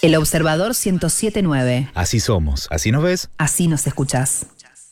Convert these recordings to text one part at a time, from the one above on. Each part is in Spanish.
El Observador 107.9. Así somos, así nos ves, así nos escuchás.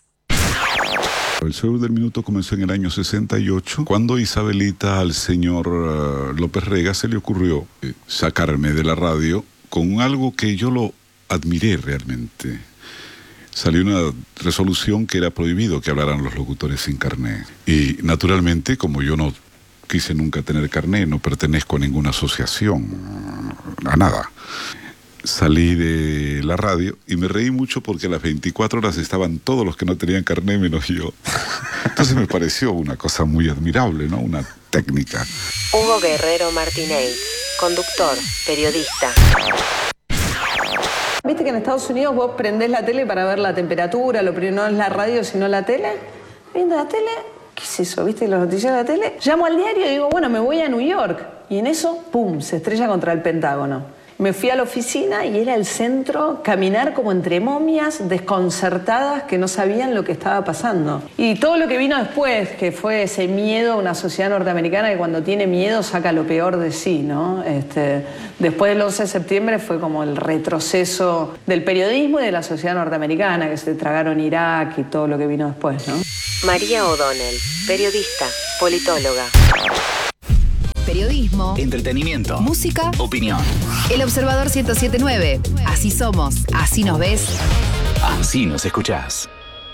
El Show del Minuto comenzó en el año 68, cuando Isabelita al señor López Rega se le ocurrió sacarme de la radio con algo que yo lo admiré realmente. Salió una resolución que era prohibido que hablaran los locutores sin carné. Y naturalmente, como yo no quise nunca tener carné, no pertenezco a ninguna asociación, a nada. Salí de la radio y me reí mucho porque a las 24 horas estaban todos los que no tenían carné menos yo. Entonces me pareció una cosa muy admirable, ¿no? Una técnica. Hugo Guerrero Martínez, conductor, periodista. ¿Viste que en Estados Unidos vos prendés la tele para ver la temperatura? Lo primero no es la radio, sino la tele. Viendo la tele, ¿qué es eso? ¿Viste los noticiarios de la tele? Llamo al diario y digo, bueno, me voy a New York. Y en eso, ¡pum!, se estrella contra el Pentágono. Me fui a la oficina y era el centro, caminar como entre momias desconcertadas que no sabían lo que estaba pasando. Y todo lo que vino después, que fue ese miedo a una sociedad norteamericana que cuando tiene miedo saca lo peor de sí, ¿no? Después del 11 de septiembre fue como el retroceso del periodismo y de la sociedad norteamericana, que se tragaron Irak y todo lo que vino después, ¿no? María O'Donnell, periodista, politóloga. Periodismo, entretenimiento, música, opinión. El Observador 107.9. Así somos, así nos ves, Así nos escuchás.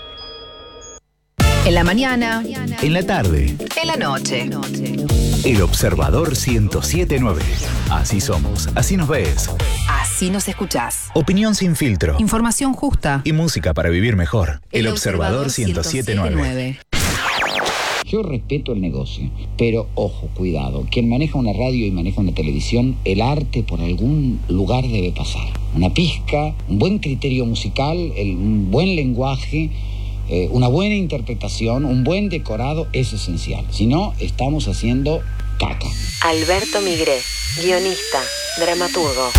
en la mañana, En la tarde, en la noche. El Observador 107.9. Así somos, así nos ves. Así nos escuchás. Opinión sin filtro. Información justa. Y música para vivir mejor. El Observador 107.9. Yo respeto el negocio, pero ojo, cuidado. Quien maneja una radio y maneja una televisión, el arte por algún lugar debe pasar. Una pizca, un buen criterio musical, un buen lenguaje, una buena interpretación, un buen decorado es esencial. Si no, estamos haciendo caca. Alberto Migré, guionista, dramaturgo.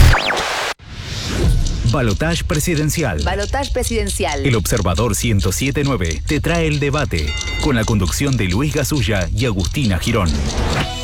Balotage presidencial. Balotage presidencial. El Observador 107.9 te trae el debate con la conducción de Luis Gasulla y Agustina Girón.